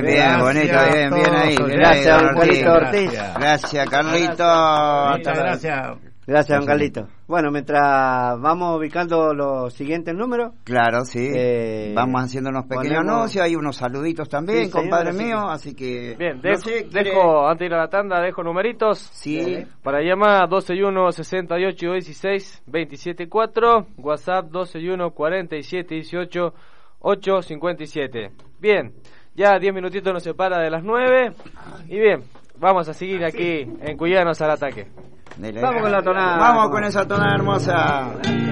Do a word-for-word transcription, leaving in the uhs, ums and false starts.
Bien, bonito, bien, bien ahí. Gracias, don Carlito Ortiz. Gracias, Carlito. Muchas gracias. Gracias, don Carlito. Bueno, mientras vamos ubicando los siguientes números. Claro, sí. Eh, vamos haciendo unos pequeños ponemos... anuncios, hay unos saluditos también, sí, compadre señor, mío, así que... Bien, dejo, no sé, dejo antes de ir a la tanda, dejo numeritos. Sí. Para llamar doce y uno, sesenta y ocho, dieciséis, veintisiete cuatro, WhatsApp doce y uno, cuarenta y siete, dieciocho, ocho, cincuenta y siete. Bien, ya diez minutitos nos separa de las nueve. Y bien, vamos a seguir aquí en Cuyanos al Ataque. Vamos con la tonada. Vamos con esa tonada hermosa.